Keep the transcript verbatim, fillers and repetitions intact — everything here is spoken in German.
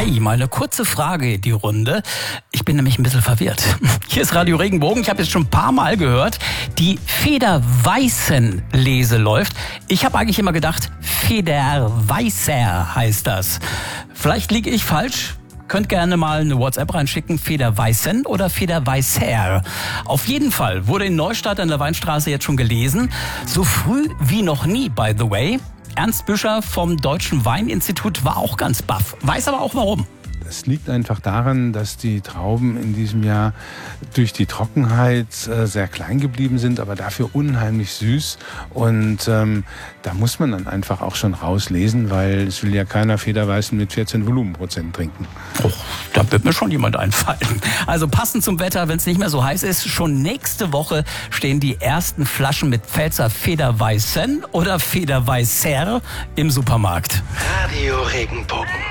Hi, mal eine kurze Frage in die Runde. Ich bin nämlich ein bisschen verwirrt. Hier ist Radio Regenbogen. Ich habe jetzt schon ein paar Mal gehört, die Federweißen-Lese läuft. Ich habe eigentlich immer gedacht, Federweißer heißt das. Vielleicht liege ich falsch. Könnt gerne mal eine WhatsApp reinschicken, Federweißen oder Federweißer. Auf jeden Fall wurde in Neustadt an der Weinstraße jetzt schon gelesen. So früh wie noch nie, by the way. Ernst Büscher vom Deutschen Weininstitut war auch ganz baff. Weiß aber auch warum. Es liegt einfach daran, dass die Trauben in diesem Jahr durch die Trockenheit äh, sehr klein geblieben sind, aber dafür unheimlich süß. Und ähm, da muss man dann einfach auch schon rauslesen, weil es will ja keiner Federweißen mit vierzehn Volumenprozent trinken. Oh, da wird mir schon jemand einfallen. Also passend zum Wetter, wenn es nicht mehr so heiß ist, schon nächste Woche stehen die ersten Flaschen mit Pfälzer Federweißen oder Federweißer im Supermarkt. Radio Regenbogen.